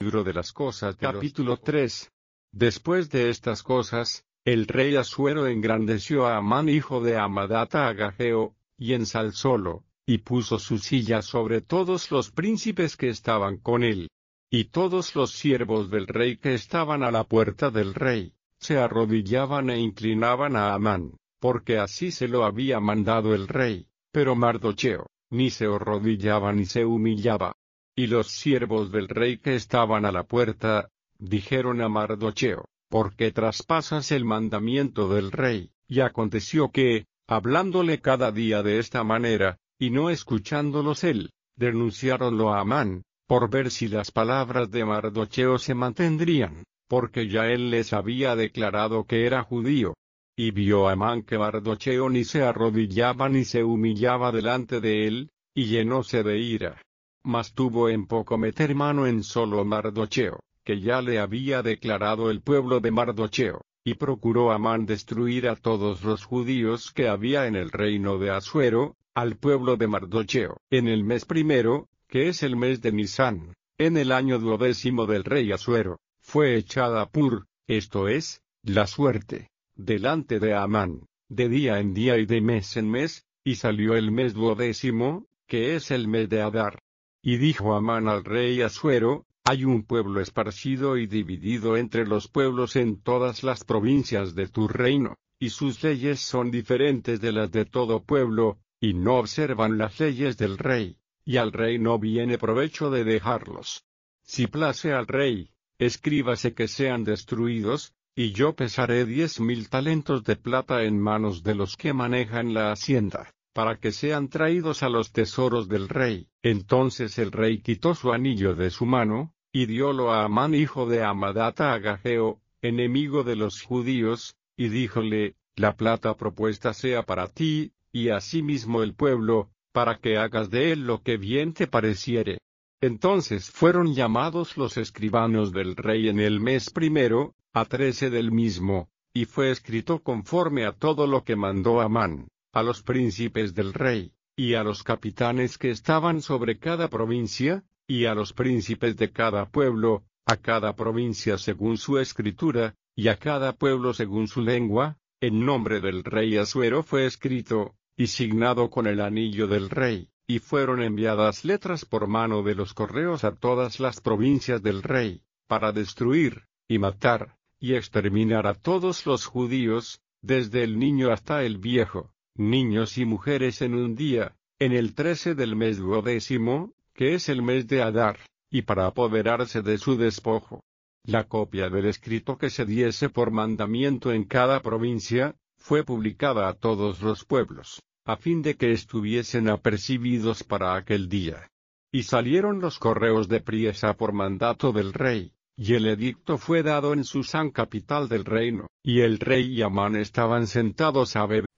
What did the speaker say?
libro de las cosas de capítulo 3. Después de estas cosas, el rey Asuero engrandeció a Amán hijo de Amadata Agageo, y ensalzólo, y puso su silla sobre todos los príncipes que estaban con él. Y todos los siervos del rey que estaban a la puerta del rey, se arrodillaban e inclinaban a Amán, porque así se lo había mandado el rey, pero Mardocheo, ni se arrodillaba ni se humillaba. Y los siervos del rey que estaban a la puerta, dijeron a Mardocheo, ¿por qué traspasas el mandamiento del rey? Y aconteció que, hablándole cada día de esta manera, y no escuchándolos él, denunciáronlo a Amán, por ver si las palabras de Mardocheo se mantendrían, porque ya él les había declarado que era judío. Y vio Amán que Mardocheo ni se arrodillaba ni se humillaba delante de él, y llenóse de ira. Mas tuvo en poco meter mano en solo Mardocheo, que ya le había declarado el pueblo de Mardocheo, y procuró Amán destruir a todos los judíos que había en el reino de Asuero, al pueblo de Mardocheo. En el mes primero, que es el mes de Nisán, en el año 12º del rey Asuero, fue echada Pur, esto es, la suerte, delante de Amán, de día en día y de mes en mes, y salió el mes 12º, que es el mes de Adar. Y dijo Amán al rey Asuero, hay un pueblo esparcido y dividido entre los pueblos en todas las provincias de tu reino, y sus leyes son diferentes de las de todo pueblo, y no observan las leyes del rey, y al rey no viene provecho de dejarlos. Si place al rey, escríbase que sean destruidos, y yo pesaré 10.000 talentos de plata en manos de los que manejan la hacienda, para que sean traídos a los tesoros del rey. Entonces el rey quitó su anillo de su mano, y diólo a Amán hijo de Amadata Agageo, enemigo de los judíos, y díjole, la plata propuesta sea para ti, y asimismo el pueblo, para que hagas de él lo que bien te pareciere. Entonces fueron llamados los escribanos del rey en el mes primero, a 13 del mismo, y fue escrito conforme a todo lo que mandó Amán, a los príncipes del rey, y a los capitanes que estaban sobre cada provincia, y a los príncipes de cada pueblo, a cada provincia según su escritura, y a cada pueblo según su lengua, en nombre del rey Asuero fue escrito, y signado con el anillo del rey, y fueron enviadas letras por mano de los correos a todas las provincias del rey, para destruir, y matar, y exterminar a todos los judíos, desde el niño hasta el viejo, niños y mujeres en un día, en el 13 del mes 12º, que es el mes de Adar, y para apoderarse de su despojo. La copia del escrito que se diese por mandamiento en cada provincia, fue publicada a todos los pueblos, a fin de que estuviesen apercibidos para aquel día. Y salieron los correos de priesa por mandato del rey, y el edicto fue dado en Susán capital del reino, y el rey y Amán estaban sentados a beber